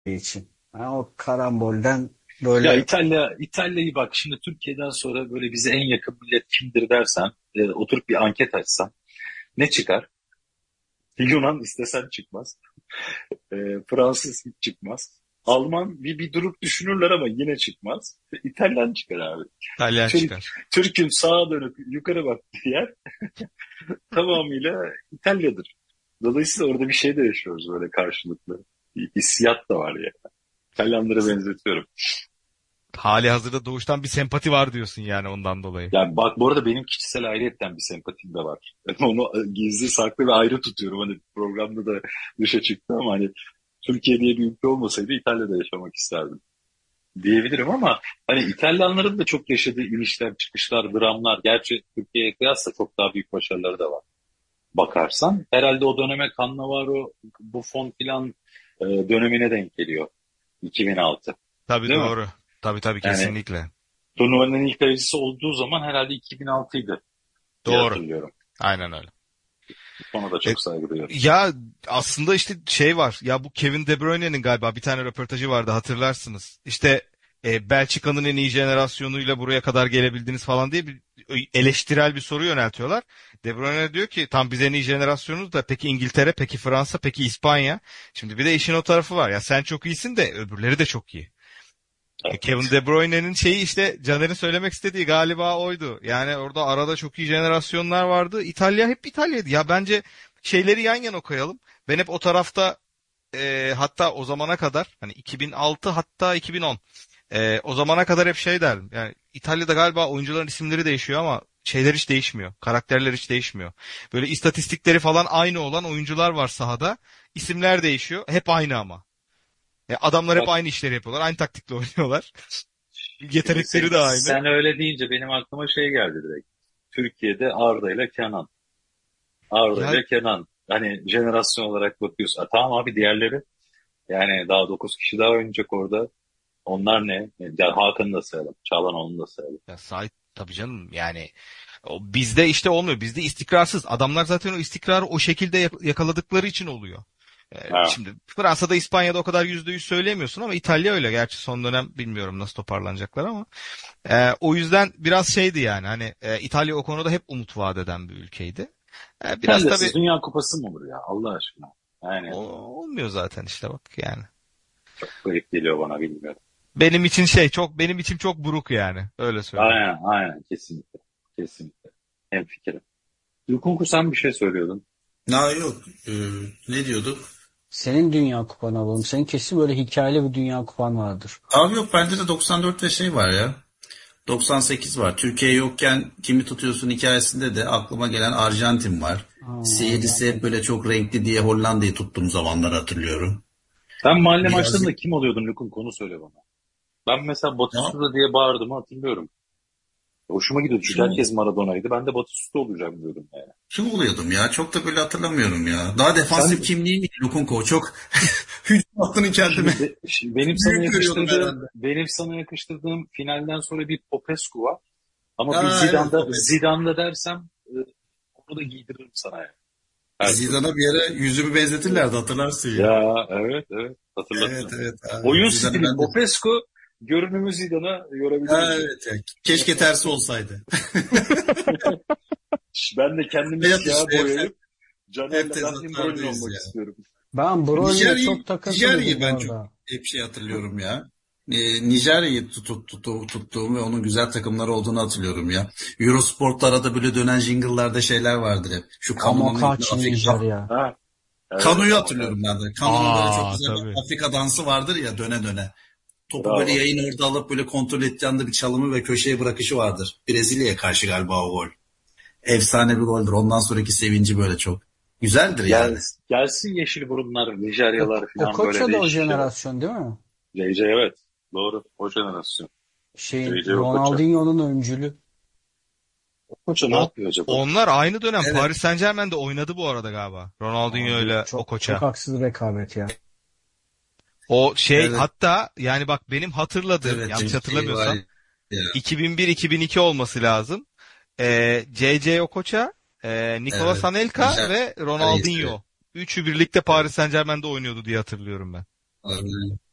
için. Ha, o karambolden Ya böyle İtalya'yı bak şimdi Türkiye'den sonra böyle bize en yakın millet kimdir dersen oturup bir anket açsan ne çıkar? Yunan istesen çıkmaz. E, Fransız hiç çıkmaz. Alman bir durup düşünürler ama yine çıkmaz. İtalyan çıkar abi. İtalyan Türk, çıkar. Türk'ün sağa dönüp yukarı baktığı yer tamamıyla İtalya'dır. Dolayısıyla orada bir şey de yaşıyoruz böyle karşılıklı. Bir hissiyat da var ya. İtalyanlara benzetiyorum. Hali hazırda doğuştan bir sempati var diyorsun yani ondan dolayı. Yani bak bu arada benim kişisel ayrıyetten bir sempatim de var. Onu gizli saklı ve ayrı tutuyorum. Hani programda da dışa çıktı ama hani Türkiye diye bir ülke olmasaydı İtalya'da yaşamak isterdim diyebilirim ama hani İtalyanların da çok yaşadığı inişler, çıkışlar, dramlar. Gerçi Türkiye'ye kıyasla çok daha büyük başarıları da var. Bakarsan herhalde o döneme Cannavaro, Buffon filan dönemine denk geliyor. 2006. Tabii Değil mi? doğru. Tabii Yani kesinlikle. turnuvanın ilk derecesi olduğu zaman herhalde 2006'ydı diye Doğru. hatırlıyorum. Aynen öyle. Ona da E, çok saygı duyuyorum. ya aslında işte şey var. Ya bu Kevin De Bruyne'nin galiba bir tane röportajı vardı hatırlarsınız. İşte Belçika'nın en iyi jenerasyonuyla buraya kadar gelebildiniz falan diye bir eleştirel bir soru yöneltiyorlar. De Bruyne diyor ki tam biz en iyi jenerasyonuz da peki İngiltere, peki Fransa, peki İspanya. Şimdi bir de işin o tarafı var. Ya sen çok iyisin de öbürleri de çok iyi. Kevin Evet. De Bruyne'nin şeyi işte Caner'in söylemek istediği galiba oydu. Yani orada arada çok iyi jenerasyonlar vardı. İtalya hep İtalya'ydı. Ya bence şeyleri yan yana koyalım. Ben hep o tarafta hatta o zamana kadar hani 2006 hatta 2010 o zamana kadar hep şey derdim. Yani İtalya'da galiba oyuncuların isimleri değişiyor ama şeyler hiç değişmiyor. Karakterler hiç değişmiyor. Böyle istatistikleri falan aynı olan oyuncular var sahada. İsimler değişiyor. Hep aynı ama. Adamlar hep Bak aynı işleri yapıyorlar. Aynı taktikle oynuyorlar. şimdi Yetenekleri de aynı. sen öyle deyince benim aklıma şey geldi direkt. Türkiye'de Arda ile Kenan. Arda Ya ile Kenan. Hani jenerasyon olarak bakıyorsun. Tamam abi diğerleri. Yani daha 9 kişi daha oynayacak orada. Onlar ne? Yani Hakan'ı da sayalım. Çağlanoğlu'nu da sayalım. Ya sahip tabii canım yani bizde işte olmuyor. Bizde istikrarsız. Adamlar zaten o istikrarı o şekilde yakaladıkları için oluyor. Ha. Şimdi Fransa'da İspanya'da o kadar %100 söyleyemiyorsun ama İtalya öyle. Gerçi son dönem bilmiyorum nasıl toparlanacaklar ama. O yüzden biraz şeydi yani hani İtalya o konuda hep umut vaat eden bir ülkeydi. Biraz tabii İtalya'sız Dünya Kupası mı olur ya Allah aşkına? Yani olmuyor zaten işte bak yani. çok garip geliyor bana bilmiyorum. Benim için çok buruk yani. Öyle söyleyeyim. Aynen aynen kesinlikle. Kesinlikle. Hemfikirim. Lukunku sen bir şey söylüyordun. Ha yok. Ne diyorduk? senin Dünya Kupan alalım. Senin kesin böyle hikayeli bir Dünya Kupan vardır. Abi yok bende de 94 ve şey var ya. 98 var. Türkiye yokken kimi tutuyorsun hikayesinde de aklıma gelen Arjantin var. Aa, Seyircisi hep böyle çok renkli diye Hollanda'yı tuttuğum zamanlar hatırlıyorum. Sen mahalle Biraz maçlarında kim oluyordun Lukunku onu söyle bana. Ben mesela ya, Batistuta diye bağırdığımı hatırlıyorum. Hoşuma gidiyordu çünkü kim, herkes Maradona'ydı. Ben de Batistuta olacağım diyordum yani. kim oluyordum ya? Çok da böyle hatırlamıyorum ya. Daha Sen defansif kimliğim Lukunku. Çok hücum hattını kendime şimdi benim sana büyük görüyordum yakıştırdığım herhalde. finalden sonra bir Popescu var. Ama bir Ha evet Popes. Zidane'da dersem onu da giydiririm sana yani. Her türlü. Zidane'a bir yere yüzümü benzetirlerdi hatırlarsın ya. Ya evet evet Evet hatırlatma. evet abi. Oyun Zidane'ı stili ben de. Popescu görünümü Zidane'a Ha, yorabiliriz yani. evet ya. Keşke tersi olsaydı. Ben de kendimi Hayat siyah işte boyayıp hep Caner'le ben Imbrognio tezatlardayız olmak ya. istiyorum. ben Bruyne'ye çok takıntılıydım Nijerya'yı bu ben çok arada. hep şey hatırlıyorum ya. Nijerya'yı tuttuğum ve onun güzel takımları olduğunu hatırlıyorum ya. Eurosport'ta arada böyle dönen jingle'larda şeyler vardır hep. Şu Kanu'nun ünlü Amokachi Afrika. Nijerya. Ha, evet Kanu'yu ama hatırlıyorum ben de. Kanu'nun böyle çok Aa güzel bir tabii. Afrika dansı vardır ya döne döne. Topu böyle bravo. yayın orada alıp böyle kontrol ettiği anda bir çalımı ve köşeye bırakışı vardır. Brezilya'ya karşı galiba o gol. Efsane bir goldür. Ondan sonraki sevinci böyle çok. Güzeldir Gel, yani. gelsin yeşil burunlar, Nijeryalar falan böyle Okocha da o değişik şeyler. jenerasyon değil mi? JJ evet. Doğru. O jenerasyon. Şeyin JJ Okocha. Ronaldinho'nun öncülü. Okocha ne O, yapıyor acaba? onlar aynı dönem Evet. Paris Saint-Germain'de oynadı bu arada galiba. Ronaldinho Abi ile çok çok Okocha. haksız rekabet ya. O şey Evet. hatta yani bak benim hatırladığım Evet. yanlış Şey var hatırlamıyorsam ya. 2001-2002 olması lazım. C.C. Okocha, Nicolas Evet. Anelka Nijerya ve iyisi. Ronaldinho. Üçü birlikte Evet. Paris Saint-Germain'de oynuyordu diye hatırlıyorum ben.